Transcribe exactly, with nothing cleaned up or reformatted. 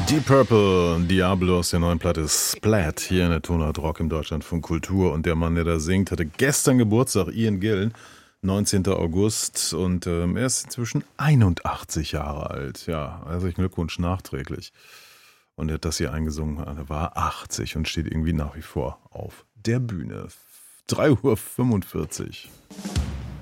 Deep Purple, Diablo aus der neuen Platte Splat, hier in der Tonart Rock im Deutschlandfunk Kultur. Und der Mann, der da singt, hatte gestern Geburtstag, Ian Gillan, neunzehnten August. Und ähm, er ist inzwischen einundachtzig Jahre alt. Ja, herzlichen Glückwunsch nachträglich. Und er hat das hier eingesungen, er war achtzig und steht irgendwie nach wie vor auf der Bühne. drei Uhr fünfundvierzig.